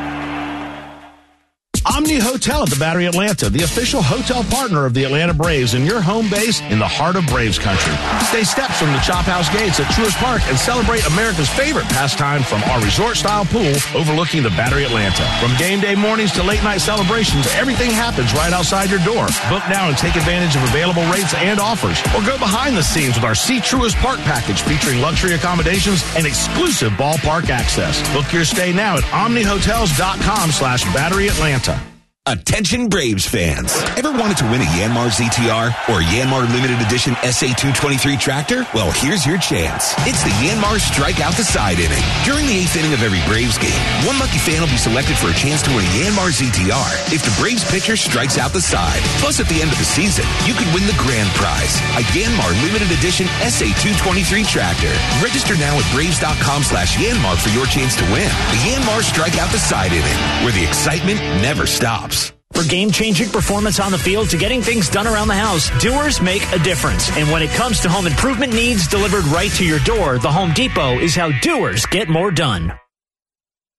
Omni Hotel at the Battery Atlanta, the official hotel partner of the Atlanta Braves and your home base in the heart of Braves country. Stay steps from the Chop House gates at Truist Park and celebrate America's favorite pastime from our resort-style pool overlooking the Battery Atlanta. From game day mornings to late-night celebrations, everything happens right outside your door. Book now and take advantage of available rates and offers. Or go behind the scenes with our See Truist Park package featuring luxury accommodations and exclusive ballpark access. Book your stay now at omni hotels dot com slash Battery Atlanta. Attention Braves fans. Ever wanted to win a Yanmar Z T R or Yanmar Limited Edition S A two twenty-three tractor? Well, here's your chance. It's the Yanmar Strike Out the Side inning. During the eighth inning of every Braves game, one lucky fan will be selected for a chance to win a Yanmar Z T R if the Braves pitcher strikes out the side. Plus, at the end of the season, you could win the grand prize, a Yanmar Limited Edition S A two twenty-three tractor. Register now at braves dot com slash Yanmar for your chance to win. The Yanmar Strike Out the Side inning, where the excitement never stops. For game-changing performance on the field to getting things done around the house, doers make a difference. And when it comes to home improvement needs delivered right to your door, the Home Depot is how doers get more done.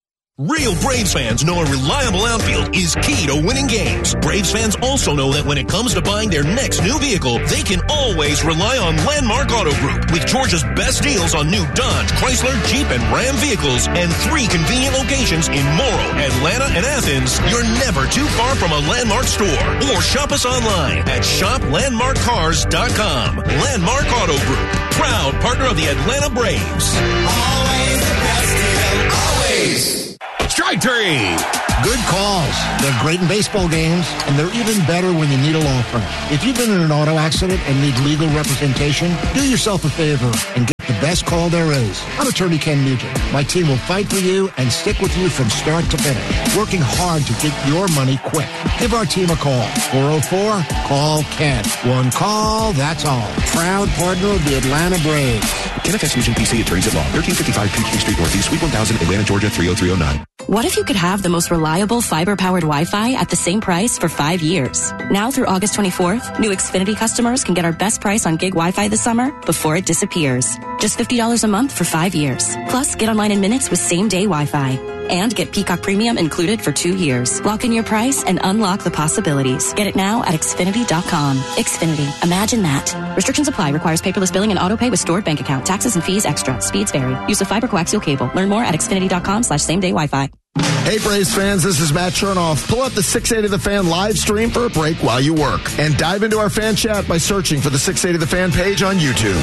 Real Braves fans know a reliable outfield is key to winning games. Braves fans also know that when it comes to buying their next new vehicle, they can always rely on Landmark Auto Group. With Georgia's best deals on new Dodge, Chrysler, Jeep, and Ram vehicles, and three convenient locations in Morrow, Atlanta, and Athens, you're never too far from a Landmark store. Or shop us online at shop landmark cars dot com. Landmark Auto Group, proud partner of the Atlanta Braves. Always the best deal, always. Strike three. Good calls. They're great in baseball games, and they're even better when you need a law firm. If you've been in an auto accident and need legal representation, do yourself a favor and get the best call there is. I'm attorney Ken Nugent. My team will fight for you and stick with you from start to finish, working hard to get your money quick. Give our team a call. four oh four, call Ken. One call, that's all. Proud partner of the Atlanta Braves. Ken F S Nugent P C, attorneys at law. thirteen fifty-five Peachtree Street Northeast, Suite one thousand, Atlanta, Georgia three oh three oh nine. What if you could have the most reliable fiber-powered Wi-Fi at the same price for five years? Now through August twenty-fourth, new Xfinity customers can get our best price on gig Wi-Fi this summer before it disappears. Just fifty dollars a month for five years. Plus, get online in minutes with same-day Wi-Fi. And get Peacock Premium included for two years. Lock in your price and unlock the possibilities. Get it now at Xfinity dot com. Xfinity. Imagine that. Restrictions apply. Requires paperless billing and autopay with stored bank account. Taxes and fees extra. Speeds vary. Use of fiber coaxial cable. Learn more at Xfinity dot com slash same day Wi-Fi. Hey, Braves fans, this is Matt Chernoff. Pull up the six eighty The Fan live stream for a break while you work. And dive into our fan chat by searching for the six eighty The Fan page on YouTube.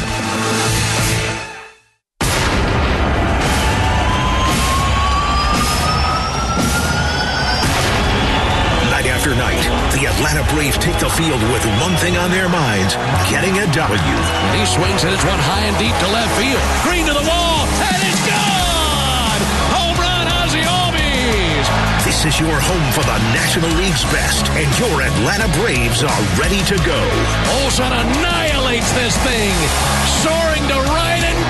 Night after night, the Atlanta Braves take the field with one thing on their minds, getting a W. He swings and it's one high and deep to left field. Green to the wall, and it's gone! Home run, Ozzie Albies! This is your home for the National League's best, and your Atlanta Braves are ready to go. Olsen annihilates this thing, soaring to right and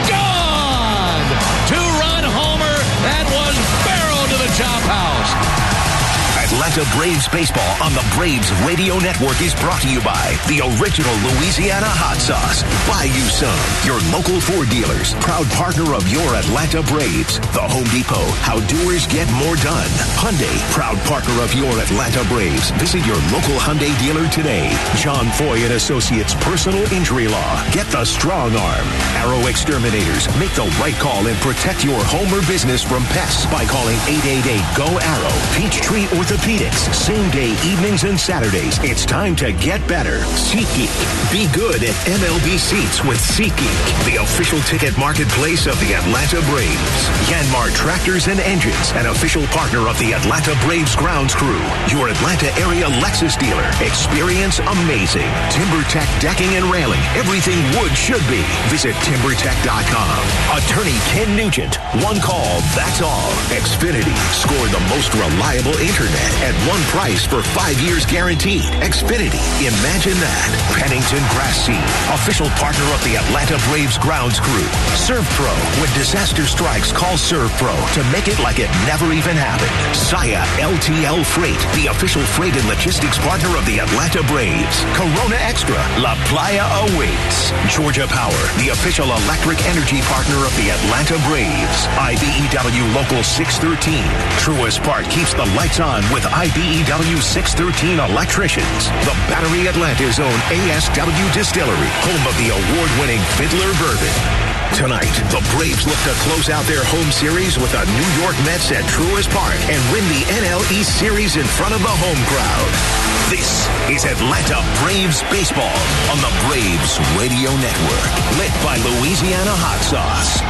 gone! Two-run homer that was barreled to the chop house. Atlanta Braves baseball on the Braves Radio Network is brought to you by the original Louisiana hot sauce. Buy you some. Your local Ford dealers, proud partner of your Atlanta Braves. The Home Depot, how doers get more done. Hyundai, proud partner of your Atlanta Braves. Visit your local Hyundai dealer today. John Foy and Associates Personal Injury Law. Get the strong arm. Arrow Exterminators. Make the right call and protect your home or business from pests by calling eight eight eight, G O, ARROW. Peachtree Orthopedics. Same day, evenings and Saturdays. It's time to get better. SeatGeek. Be good at M L B seats with SeatGeek, the official ticket marketplace of the Atlanta Braves. Yanmar Tractors and Engines, an official partner of the Atlanta Braves grounds crew. Your Atlanta area Lexus dealer. Experience amazing. TimberTech decking and railing. Everything wood should be. Visit timber tech dot com. Attorney Ken Nugent. One call, that's all. Xfinity. Score the most reliable internet at one price for five years guaranteed. Xfinity. Imagine that. Pennington Grass Seed. Official partner of the Atlanta Braves grounds crew. ServPro. When disaster strikes, call ServPro to make it like it never even happened. Saya L T L Freight. The official freight and logistics partner of the Atlanta Braves. Corona Extra. La Playa awaits. Georgia Power. The official electric energy partner of the Atlanta Braves. I B E W Local six thirteen. Truist Park keeps the lights on with I B E W six thirteen electricians. The Battery Atlanta's own A S W Distillery, home of the award-winning Fiddler Bourbon. Tonight, the Braves look to close out their home series with the New York Mets at Truist Park and win the N L East Series in front of the home crowd. This is Atlanta Braves baseball on the Braves Radio Network, lit by Louisiana hot sauce.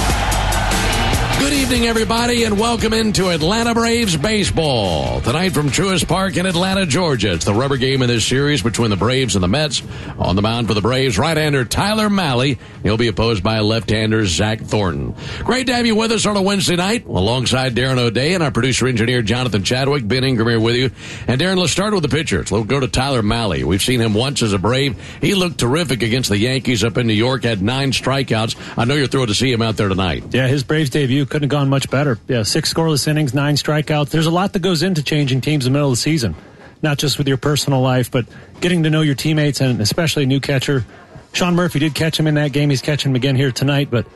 Good evening, everybody, and welcome into Atlanta Braves baseball. Tonight from Truist Park in Atlanta, Georgia. It's the rubber game in this series between the Braves and the Mets. On the mound for the Braves, right-hander Tyler Mahle. He'll be opposed by left-hander Zach Thornton. Great to have you with us on a Wednesday night, alongside Darren O'Day and our producer-engineer Jonathan Chadwick. Ben Ingram here with you. And Darren, let's start with the pitchers. Let's go to Tyler Mahle. We've seen him once as a Brave. He looked terrific against the Yankees up in New York, had nine strikeouts. I know you're thrilled to see him out there tonight. Yeah, his Braves debut couldn't have gone much better. Yeah, six scoreless innings, nine strikeouts. There's a lot that goes into changing teams in the middle of the season, not just with your personal life, but getting to know your teammates and especially a new catcher. Sean Murphy did catch him in that game. He's catching him again here tonight, but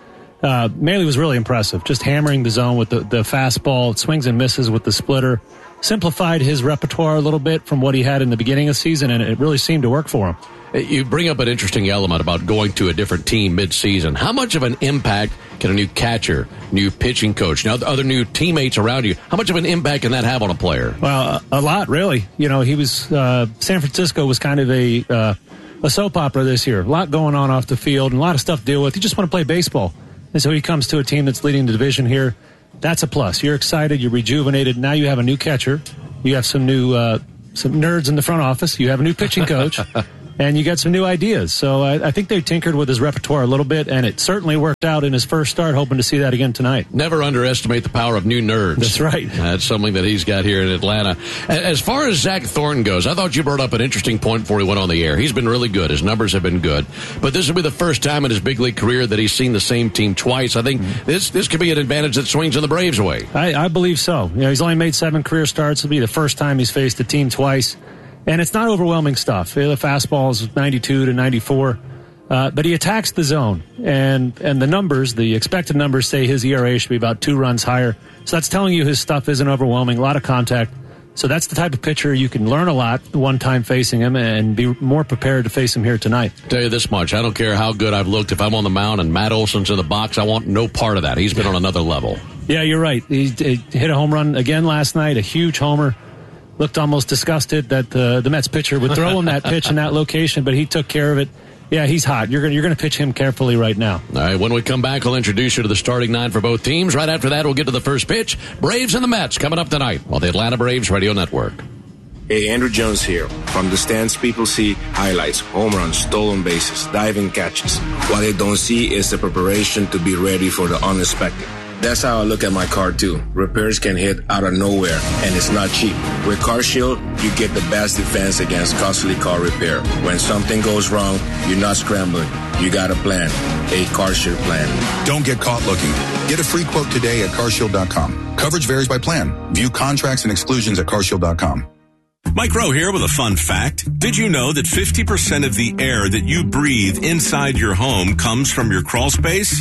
uh, Mahle was really impressive, just hammering the zone with the, the fastball, swings and misses with the splitter, simplified his repertoire a little bit from what he had in the beginning of the season, and it really seemed to work for him. You bring up an interesting element about going to a different team midseason. How much of an impact can a new catcher, new pitching coach, now other new teammates around you, how much of an impact can that have on a player? Well, a, a lot, really. You know, he was, uh, San Francisco was kind of a, uh, a soap opera this year. A lot going on off the field and a lot of stuff to deal with. You just want to play baseball. And so he comes to a team that's leading the division here. That's a plus. You're excited. You're rejuvenated. Now you have a new catcher. You have some new, uh, some nerds in the front office. You have a new pitching coach. And you got some new ideas. So I, I think they tinkered with his repertoire a little bit, and it certainly worked out in his first start, hoping to see that again tonight. Never underestimate the power of new nerds. That's right. That's something that he's got here in Atlanta. As far as Zach Thornton goes, I thought you brought up an interesting point before he went on the air. He's been really good. His numbers have been good. But this will be the first time in his big league career that he's seen the same team twice. I think this this could be an advantage that swings in the Braves' way. I, I believe so. You know, he's only made seven career starts. It'll be the first time he's faced a team twice. And it's not overwhelming stuff. The fastball is ninety-two to ninety-four. Uh, but he attacks the zone. And and the numbers, the expected numbers say his E R A should be about two runs higher. So that's telling you his stuff isn't overwhelming, a lot of contact. So that's the type of pitcher you can learn a lot one time facing him and be more prepared to face him here tonight. Tell you this much, I don't care how good I've looked. If I'm on the mound and Matt Olson's in the box, I want no part of that. He's been on another level. Yeah, you're right. He, he hit a home run again last night, a huge homer. Looked almost disgusted that uh, the Mets pitcher would throw him that pitch in that location, but he took care of it. Yeah, he's hot. You're going you're going to pitch him carefully right now. All right, when we come back, I'll introduce you to the starting nine for both teams. Right after that, we'll get to the first pitch. Braves and the Mets coming up tonight on the Atlanta Braves Radio Network. Hey, Andrew Jones here. From the stands, people see highlights, home runs, stolen bases, diving catches. What they don't see is the preparation to be ready for the unexpected. That's how I look at my car too. Repairs can hit out of nowhere, and it's not cheap. With CarShield, you get the best defense against costly car repair. When something goes wrong, you're not scrambling. You got a plan, a CarShield plan. Don't get caught looking. Get a free quote today at car shield dot com. Coverage varies by plan. View contracts and exclusions at car shield dot com. Mike Rowe here with a fun fact. Did you know that fifty percent of the air that you breathe inside your home comes from your crawl space?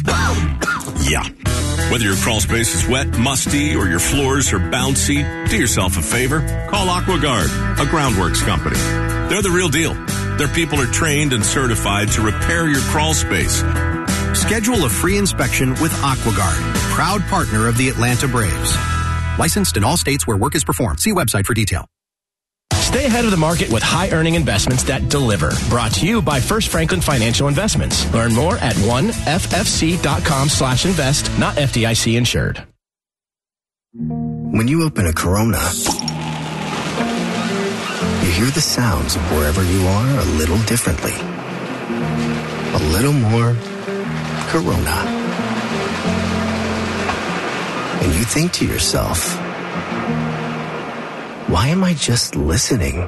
Yeah. Whether your crawl space is wet, musty, or your floors are bouncy, do yourself a favor. Call AquaGuard, a groundworks company. They're the real deal. Their people are trained and certified to repair your crawl space. Schedule a free inspection with AquaGuard, proud partner of the Atlanta Braves. Licensed in all states where work is performed. See website for detail. Stay ahead of the market with high-earning investments that deliver. Brought to you by First Franklin Financial Investments. Learn more at one f f c dot com slash invest, not F D I C insured. When you open a Corona, you hear the sounds of wherever you are a little differently. A little more Corona. And you think to yourself, why am I just listening?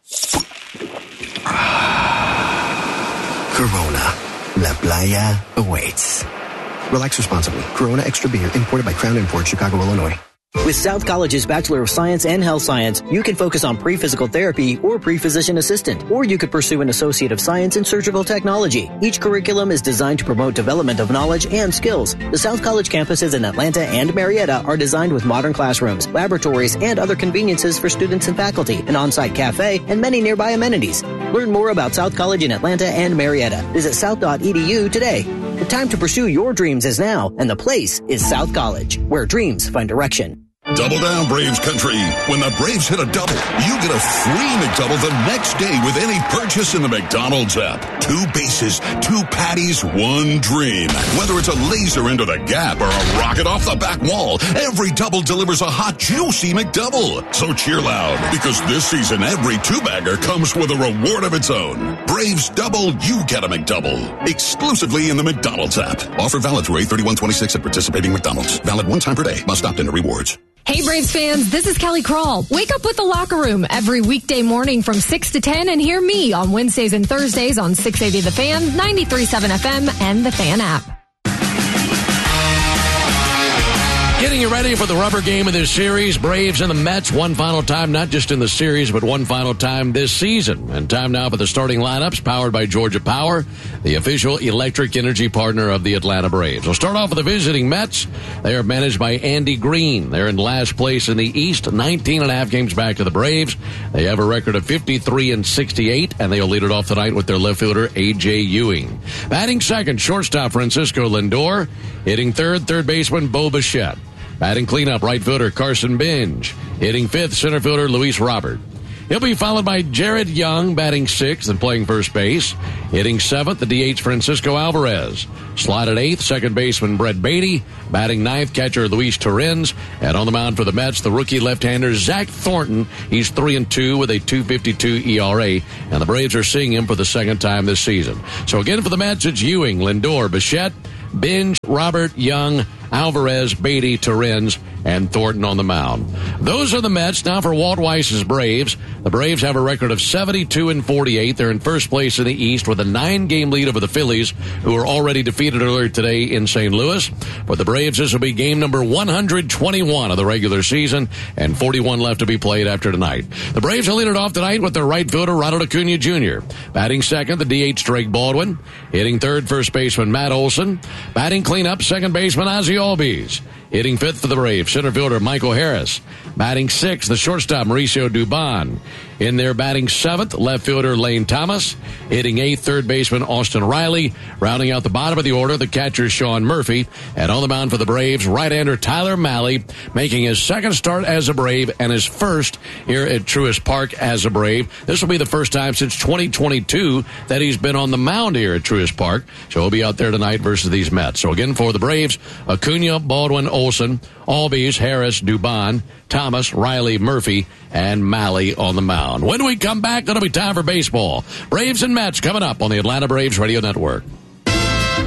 Corona. La Playa awaits. Relax responsibly. Corona Extra Beer, imported by Crown Imports, Chicago, Illinois. With South College's Bachelor of Science and Health Science, you can focus on pre-physical therapy or pre-physician assistant, or you could pursue an Associate of Science in Surgical Technology. Each curriculum is designed to promote development of knowledge and skills. The South College campuses in Atlanta and Marietta are designed with modern classrooms, laboratories, and other conveniences for students and faculty, an on-site cafe, and many nearby amenities. Learn more about South College in Atlanta and Marietta. Visit south dot e d u today. The time to pursue your dreams is now, and the place is South College, where dreams find direction. Double down, Braves country. When the Braves hit a double, you get a free McDouble the next day with any purchase in the McDonald's app. Two bases, two patties, one dream. Whether it's a laser into the gap or a rocket off the back wall, every double delivers a hot, juicy McDouble. So cheer loud, because this season every two-bagger comes with a reward of its own. Braves double, you get a McDouble. Exclusively in the McDonald's app. Offer valid through eight thirty-one twenty-six at participating McDonald's. Valid one time per day. Must opt into rewards. Hey Braves fans, this is Kelly Crawl. Wake up with the Locker Room every weekday morning from six to ten and hear me on Wednesdays and Thursdays on six eighty The Fan, ninety-three point seven F M, and the Fan app. Get Getting you ready for the rubber game of this series, Braves and the Mets, one final time, not just in the series, but one final time this season. And time now for the starting lineups, powered by Georgia Power, the official electric energy partner of the Atlanta Braves. We'll start off with the visiting Mets. They are managed by Andy Green. They're in last place in the East, nineteen and a half games back to the Braves. They have a record of fifty-three and sixty-eight, and they'll lead it off tonight with their left fielder, A J. Ewing. Batting second, shortstop Francisco Lindor. Hitting third, third baseman Bo Bichette. Batting cleanup, right fielder Carson Bench. Hitting fifth, center fielder Luis Robert. He'll be followed by Jared Young, batting sixth and playing first base. Hitting seventh, the D H Francisco Alvarez. Slotted eighth, second baseman Brett Beatty. Batting ninth, catcher Luis Torrens. And on the mound for the Mets, the rookie left-hander Zach Thornton. He's three and two with a two fifty-two E R A. And the Braves are seeing him for the second time this season. So again for the Mets, it's Ewing, Lindor, Bichette, Bench, Robert, Young, Alvarez, Beatty, Torrens, and Thornton on the mound. Those are the Mets. Now for Walt Weiss's Braves. The Braves have a record of seventy-two and forty-eight. They're in first place in the East with a nine-game lead over the Phillies, who were already defeated earlier today in Saint Louis. For the Braves, this will be game number one hundred twenty-one of the regular season, and forty-one left to be played after tonight. The Braves will lead it off tonight with their right fielder, Ronald Acuna Junior Batting second, the D H Drake Baldwin. Hitting third, first baseman Matt Olson. Batting cleanup, second baseman Ozzie Albies. Hitting fifth for the Braves, center fielder Michael Harris. Batting sixth, the shortstop Mauricio Dubon. In there batting seventh, left fielder Lane Thomas. Hitting eighth, third baseman Austin Riley. Rounding out the bottom of the order, the catcher Sean Murphy. And on the mound for the Braves, right-hander Tyler Mahle, making his second start as a Brave and his first here at Truist Park as a Brave. This will be the first time since twenty twenty-two that he's been on the mound here at Truist Park. So he'll be out there tonight versus these Mets. So again for the Braves, Acuna, Baldwin, Olson, Albies, Harris, Dubon, Thomas, Riley, Murphy, and Mahle on the mound. When we come back, it'll be time for baseball. Braves and Mets coming up on the Atlanta Braves Radio Network.